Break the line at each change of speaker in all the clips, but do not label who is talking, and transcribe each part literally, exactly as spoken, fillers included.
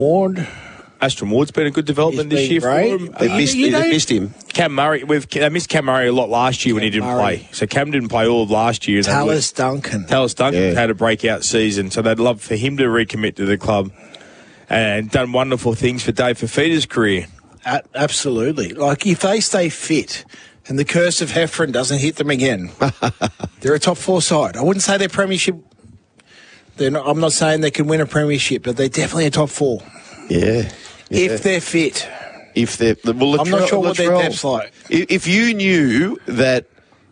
Ward.
Astron Ward's been a good development
He's
this year
great.
for him.
They
Uh,
missed,
you
they
don't-
missed him.
Cam Murray, we've they missed Cam Murray a lot last year when he
Cam
didn't
Murray.
play. So Cam didn't play all of last year.
Tallis Duncan.
Tallis Duncan
Yeah.
had a breakout season, so they'd love for him to recommit to the club and done wonderful things for Dave Fafita's career.
A- absolutely. Like, if they stay fit and the curse of Heffron doesn't hit them again, they're a top four side. I wouldn't say they're premiership. They're not, I'm not saying they can win a premiership, but they're definitely a top four.
Yeah. yeah.
If they're fit.
If they're, well,
I'm not
Latrell-
sure what their
Latrell-
depth's like.
If if you knew that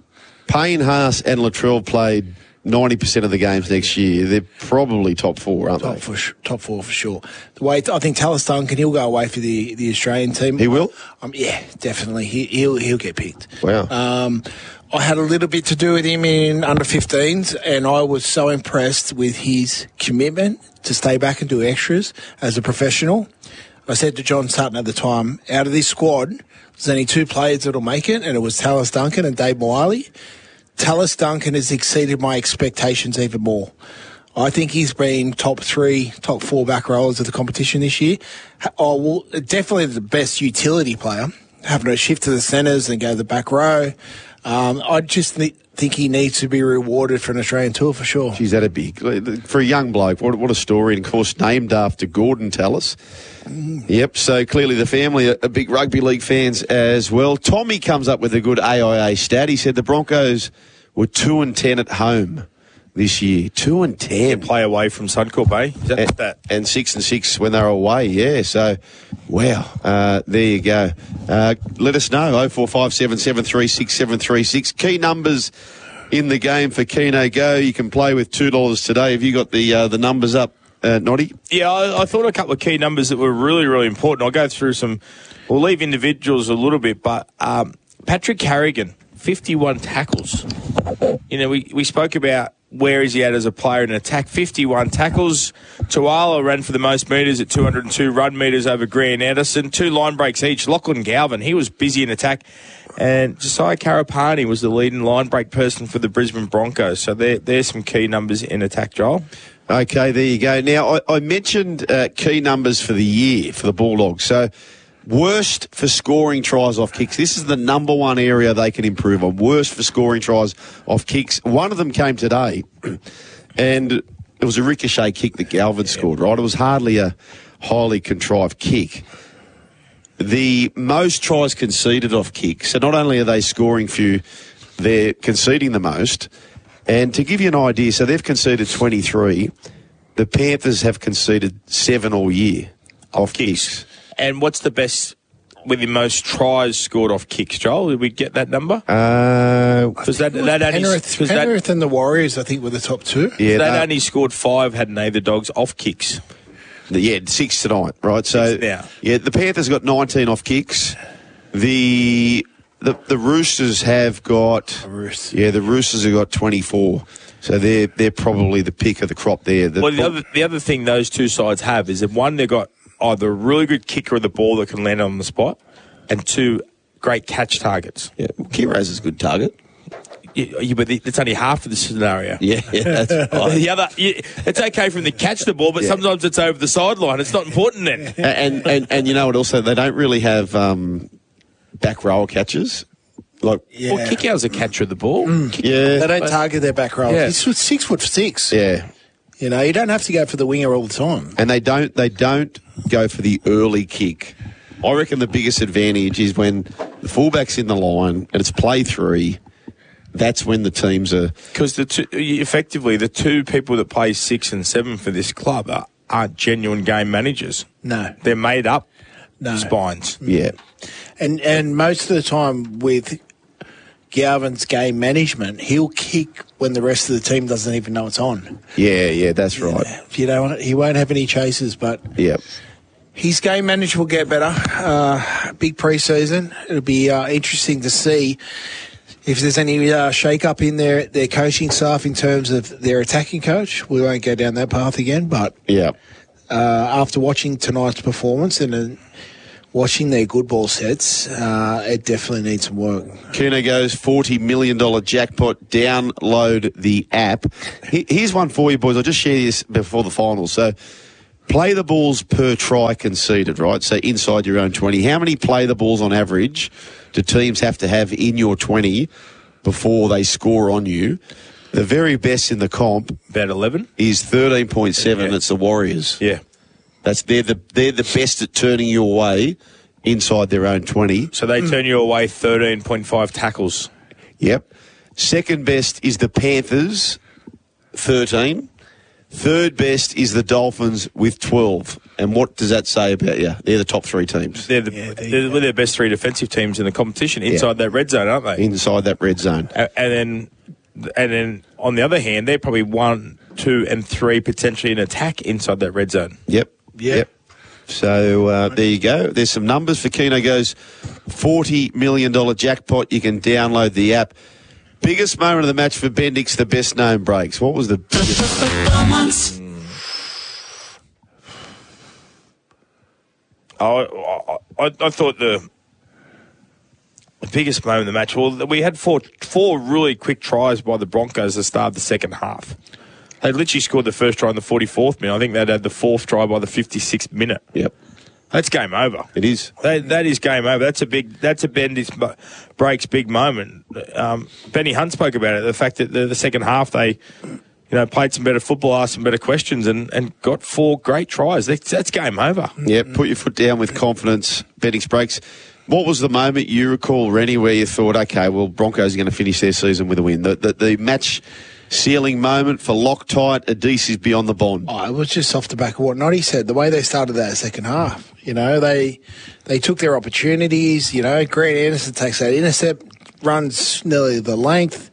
Payne, Haas and Latrell played ninety percent of the games next year, they're probably top four, aren't
Top,
they?
for, sh- top four for sure. The way I think Tallis Duncan, he'll go away for the, the Australian team.
He will?
Um, yeah, definitely. He, he'll he'll get picked.
Wow.
Um, I had a little bit to do with him in under fifteens, and I was so impressed with his commitment to stay back and do extras as a professional. I said to John Sutton at the time, out of this squad, there's only two players that'll make it, and it was Tallis Duncan and Dave Miley. Tallis Duncan has exceeded my expectations even more. I think he's been top three, top four back rollers of the competition this year. Oh, well, definitely the best utility player, having to shift to the centres and go to the back row. Um, I just th- think he needs to be rewarded for an Australian tour for sure.
Geez, that a big for a young bloke. What, what a story! And of course, named after Gordon Tallis. Mm. Yep. So clearly, the family are, are big rugby league fans as well. Tommy comes up with a good A I A stat. He said the Broncos were two and ten at home this year. Two and ten.
Play away from Suncorp, eh? Is that
and,
that?
and six and six when they were away. Yeah. So, wow. Uh, there you go. Uh, let us know. Oh four five seven seven three six seven three six. Key numbers in the game for Keno Go. You can play with two dollars today. Have you got the uh, the numbers up, uh, Noddy?
Yeah, I, I thought a couple of key numbers that were really, really important. I'll go through some. We'll leave individuals a little bit, but um, Patrick Carrigan, fifty-one tackles. You know, we, we spoke about where is he at as a player in attack. fifty-one tackles. Tuala ran for the most metres at two hundred two run metres over Grant Anderson. Two line breaks each. Lachlan Galvin, he was busy in attack. And Josiah Karapani was the leading line break person for the Brisbane Broncos. So there, there's some key numbers in attack, Joel.
Okay, there you go. Now, I, I mentioned uh, key numbers for the year for the Bulldogs. So, worst for scoring tries off kicks. This is the number one area they can improve on. Worst for scoring tries off kicks. One of them came today, and it was a ricochet kick that Galvin scored, right? It was hardly a highly contrived kick. The most tries conceded off kicks, so not only are they scoring few, they're conceding the most. And to give you an idea, so they've conceded twenty-three. The Panthers have conceded seven all year off kicks.
And what's the best with the most tries scored off kicks, Joel? Did we get that number?
Uh,
Because that, that only,
Penrith,
cause that,
Penrith and the Warriors, I think, were the top two.
yeah,
that
no,
only scored five, hadn't they, the Dogs, off kicks?
yeah, six tonight, right? So,
Six now.
yeah, the Panthers got nineteen off kicks. The the the Roosters have got
Roosters.
yeah, the Roosters have got twenty-four. So they're they're probably the pick of the crop there. The,
Well, the other, the other thing those two sides have is that, one, they've got either a really good kicker of the ball that can land on the spot, and two, great catch targets.
yeah, Kiraz is a good target.
Yeah, yeah, but it's only half of the scenario.
Yeah, yeah, that's right.
The other, yeah, it's okay for them to catch the ball, but
Yeah.
sometimes it's over the sideline. It's not important then.
and, and and you know what? Also, they don't really have um, back row catches. Like,
Yeah.
Well, Kikau's a catcher of the ball.
yeah,
They don't target their back row.
Yeah.
He's six foot six.
yeah,
You know, you don't have to go for the winger all the time.
and they don't they don't go for the early kick. I reckon the biggest advantage is when the fullback's in the line and it's play three. That's when the teams are.
Because the two, effectively, the two people that play six and seven for this club are, aren't genuine game managers.
No.
They're made up
No.
spines.
Yeah,
And and most of the time with Galvin's game management, he'll kick when the rest of the team doesn't even know it's on.
yeah, yeah. That's right.
You know, he won't have any chases, but
Yeah,
his game management will get better. Uh, big pre-season. It'll be uh, interesting to see if there's any uh, shake-up in their, their coaching staff in terms of their attacking coach. We won't go down that path again, but
yeah.
uh, after watching tonight's performance and uh, watching their good ball sets, uh, it definitely needs some work.
Kuno goes forty million dollars jackpot. Download the app. He- Here's one for you, boys. I'll just share this before the finals. So, play the balls per try conceded, right? So inside your own twenty. How many play the balls on average do teams have to have in your twenty before they score on you? The very best in the comp
About eleven?
is thirteen point seven.
Yeah.
It's the Warriors.
Yeah.
That's they're the they're the best at turning you away inside their own twenty.
So they turn you away thirteen point five tackles.
Yep. Second best is the Panthers, thirteen. Third best is the Dolphins with twelve. And what does that say about you? They're the top three teams
They're the,
Yeah, they-
they're, they're the best three defensive teams in the competition inside that red zone, aren't they?
inside that red zone.
A- and then, and then on the other hand, they're probably one, two, and three potentially in attack inside that red zone.
Yep.
Yeah.
Yep. So uh, there you go. There's some numbers for Keno Go's forty million dollars jackpot. You can download the app. Biggest moment of the match for Bendix, the best known breaks. What was the biggest moment?
I, I, I thought the, the biggest moment of the match, well, we had four four really quick tries by the Broncos to start the second half. They literally scored the first try in the forty-fourth minute. I think they'd had the fourth try by the fifty-sixth minute.
Yep.
That's game over.
It is.
That, that is game over. That's a big. That's a Bendix mo- breaks big moment. Um, Benny Hunt spoke about it. The fact that the, the second half they, you know, played some better football, asked some better questions, and, and got four great tries. That's, that's game over.
Yep. Put your foot down with confidence. Bendix breaks. What was the moment you recall, Rennie, where you thought, okay, well, Broncos are going to finish their season with a win? The the, the match sealing moment for Loctite, Adese is beyond the bond.
Oh, it was just off the back of what Noddy said. The way they started that second half, you know, they they took their opportunities. You know, Grant Anderson takes that intercept, runs nearly the length.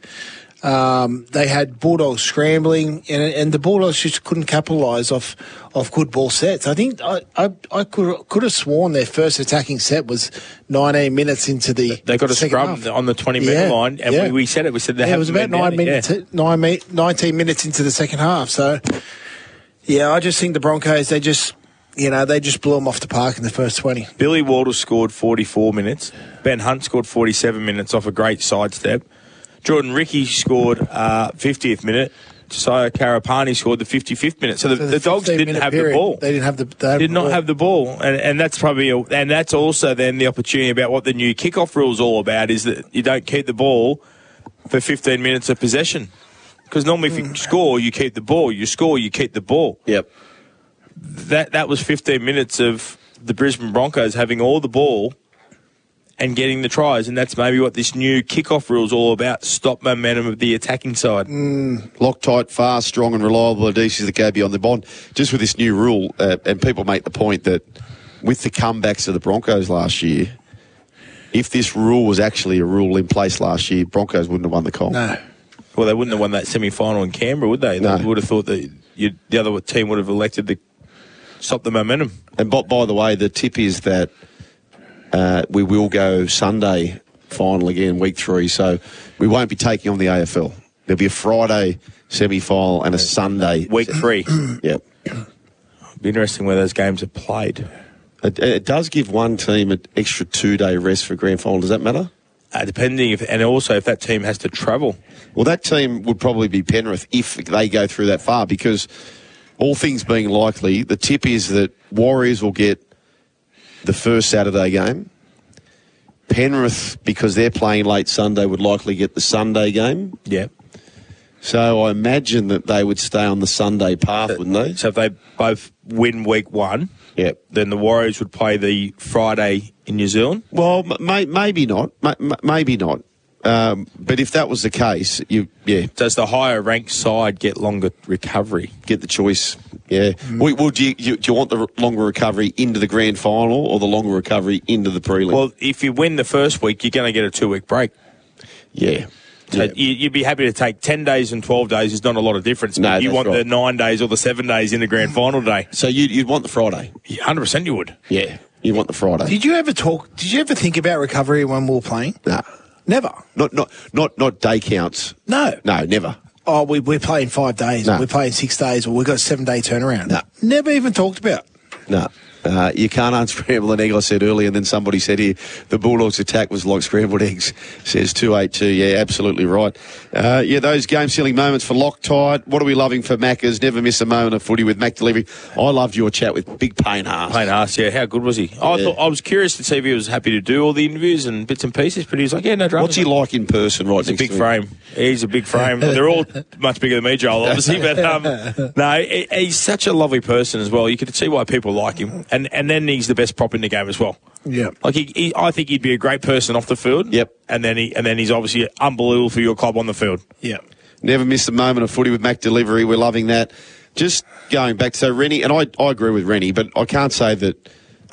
Um, they had Bulldogs scrambling, and, and the Bulldogs just couldn't capitalise off off good ball sets. I think I I, I could could have sworn their first attacking set was nineteen minutes into the
They got a
second
scrum
half.
on the twenty minute
Yeah,
line, and
yeah.
we, we said it. We said they
Yeah, it was
haven't
about
been
nine
down it,
minutes,
yeah.
nine, mi- nineteen minutes into the second half. So, yeah, I just think the Broncos, they just, you know, they just blew them off the park in the first twenty.
Billy Waldle scored forty-four minutes. Ben Hunt scored forty-seven minutes off a great sidestep. Jordan Ricky scored uh, fiftieth minute. Josiah Karapani scored the fifty-fifth minute. So the,
So
the Dogs didn't
fifteen-minute
have
period,
the ball.
They didn't have the. They had
Did not
ball.
have the ball, and and that's probably a, and that's also then the opportunity about what the new kickoff rule is all about is that you don't keep the ball for fifteen minutes of possession, because normally if you score you keep the ball, you score you keep the ball.
Yep.
That that was fifteen minutes of the Brisbane Broncos having all the ball and getting the tries, and that's maybe what this new kickoff rule is all about. Stop momentum of the attacking side.
Loctite, fast, strong and reliable Adese that go beyond the bond. Just with this new rule, uh, and people make the point that with the comebacks of the Broncos last year, if this rule was actually a rule in place last year, Broncos wouldn't have won the comp.
No.
Well, they wouldn't have won that semi-final in Canberra, would they?
No.
They would have thought that you, the other team would have elected to stop the momentum.
And by, by the way, the tip is that uh, we will go Sunday final again, week three, so we won't be taking on the A F L. There'll be a Friday semi-final and a Sunday.
Week three.
Yep.
Be interesting where those games are played.
It, it does give one team an extra two-day rest for grand final. Does that matter?
Uh, depending if, and also if that team has to travel.
Well, that team would probably be Penrith if they go through that far, because all things being likely, the tip is that Warriors will get the first Saturday game. Penrith, because they're playing late Sunday, would likely get the Sunday game.
Yeah.
So I imagine that they would stay on the Sunday path, wouldn't they?
So if they both win week one,
Yep.
then the Warriors would play the Friday in New Zealand.
Well, m- may, maybe not. M- m- maybe not. Um, but if that was the case, you yeah,
Does the higher ranked side get longer recovery?
get the choice. Yeah. Well, well, do, you, you, do you want the longer recovery into the grand final or the longer recovery into the prelim?
Well, if you win the first week, you're going to get a two week break.
yeah.
So
Yeah.
you, you'd be happy to take ten days and twelve days is not a lot of difference.
No,
But you
that's
want
right.
the nine days or the seven days in the grand final day.
So you'd, you'd want the Friday?
one hundred percent you would.
Yeah. You'd want the Friday?
Did you ever talk? Did you ever think about recovery when we were playing?
Nah.
Never.
Not, not, not, not day counts.
No.
No, never.
Oh, we, we're playing five days,
No.
or we're playing six days, or we've got a seven day turnaround.
No.
Never even talked about.
No. Uh, you can't unscramble an egg, I said earlier, and then somebody said here, the Bulldogs' attack was like scrambled eggs, says two eighty-two. Yeah, absolutely right. Uh, yeah, those game-sealing moments for Loctite. What are we loving for Maccas? Never miss a moment of footy with Mac Delivery. I loved your chat with Big Payne Haas.
Payne Haas, yeah, how good was he? I
Yeah.
thought I was curious to see if he was happy to do all the interviews and bits and pieces, but he was like, yeah, no drama.
What's he like in person, right
He's a
next
big
to him?
frame. He's a big frame. They're all much bigger than me, Joel, obviously. But um, no, he, he's such a lovely person as well. You could see why people like him. And and then he's the best prop in the game as well.
Yeah.
Like he, he, I think he'd be a great person off the field.
Yep.
And then he and then he's obviously unbelievable for your club on the field.
Yeah.
Never miss a moment of footy with Mac Delivery. We're loving that. Just going back to so Rennie, and I, I agree with Rennie, but I can't say that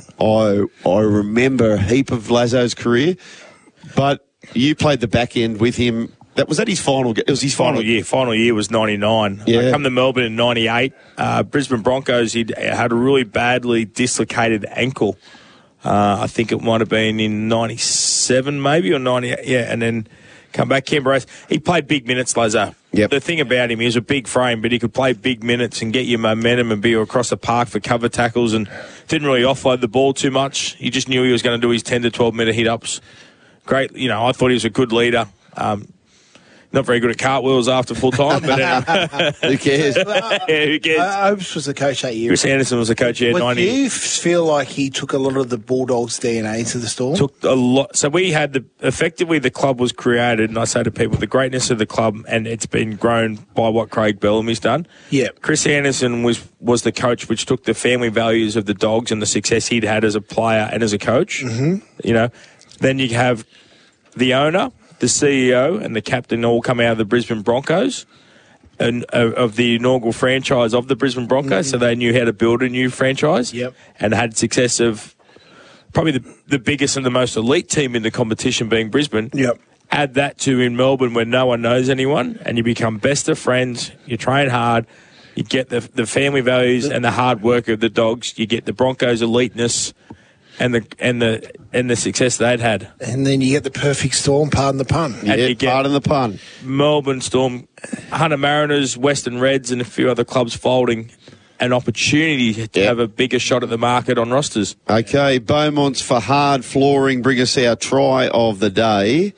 I I remember a heap of Lazo's career, but you played the back end with him. That was that his final. It was his final,
Final year. Final year was ninety-nine.
Yeah.
I come to Melbourne in ninety-eight. Uh, Brisbane Broncos, he had a really badly dislocated ankle. Uh, I think it might have been in ninety-seven maybe, or ninety-eight. Yeah, and then come back. Canberra. He played big minutes, Lazo.
Yep.
The thing about him, he was a big frame, but he could play big minutes and get you momentum and be across the park for cover tackles and didn't really offload the ball too much. He just knew he was going to do his ten to twelve metre hit-ups. Great. You know, I thought he was a good leader. Um, Not very good at cartwheels after full time, but uh,
Who cares?
yeah, who cares?
Uh, Opes was the coach that year.
Chris Anderson was the coach here.
But do
ninety
you feel like he took a lot of the Bulldogs' D N A to the Storm?
took a lot. So we had the effectively the club was created, and I say to people the greatness of the club, and it's been grown by what Craig Bellamy's done.
Yeah.
Chris Anderson was was the coach, which took the family values of the Dogs and the success he'd had as a player and as a coach. Mm-hmm. You know, then you have the owner, the C E O and the captain all come out of the Brisbane Broncos and uh, of the inaugural franchise of the Brisbane Broncos, mm-hmm. so they knew how to build a new franchise.
Yep.
And had success of probably the, the biggest and the most elite team in the competition being Brisbane.
Yep.
Add that to in Melbourne where no one knows anyone and you become best of friends, you train hard, you get the the family values and the hard work of the Dogs, you get the Broncos eliteness and the and the and the success they'd had.
And then you get the perfect storm, pardon the pun.
And
Yeah,
you get
pardon the pun.
Melbourne Storm, Hunter Mariners, Western Reds, and a few other clubs folding, an opportunity to
Yep.
have a bigger shot at the market on rosters.
Okay, Beaumont's for hard flooring. Bring us our try of the day.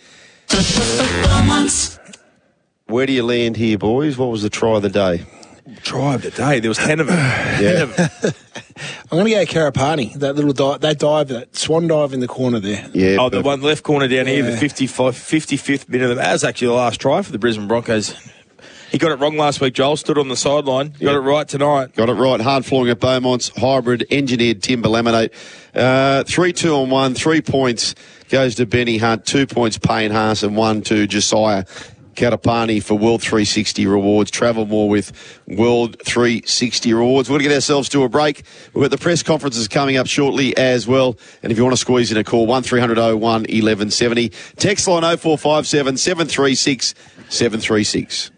Where do you land here, boys? What was the try of the day?
Try of the day. There was ten of them.
Yeah.
I'm going to go Karapani. That little dive, that dive, that swan dive in the corner there.
Yeah.
Oh, the
perfect.
one left corner down here, the
Yeah.
fifty-five, fifty-fifth minute of that. That was actually the last try for the Brisbane Broncos. He got it wrong last week, Joel. Stood on the sideline. Got
Yep.
it right tonight.
Got it right. Hard flooring at Beaumont's. Hybrid engineered timber laminate. Uh, three, two on one. Three points goes to Benny Hunt. Two points Payne Haas and one to Josiah Katapani for World three sixty rewards. Travel more with World three sixty rewards. We're going to get ourselves to a break. We've got the press conferences coming up shortly as well. And if you want to squeeze in a call, one three hundred oh one eleven seventy. Text line oh four five seven seven three six seven three six.